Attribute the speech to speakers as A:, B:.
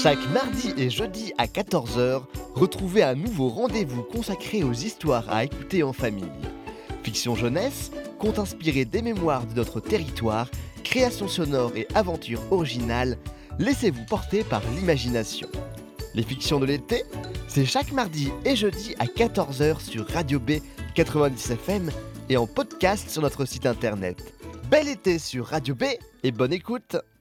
A: Chaque mardi et jeudi à 14 heures, retrouvez un nouveau rendez-vous consacré aux histoires à écouter en famille. Fiction jeunesse, contes inspirés des mémoires de notre territoire, créations sonores et aventures originales, laissez-vous porter par l'imagination. Les fictions de l'été, c'est chaque mardi et jeudi à 14 heures sur Radio B 90 FM et en podcast sur notre site internet. Bel été sur Radio B et bonne écoute!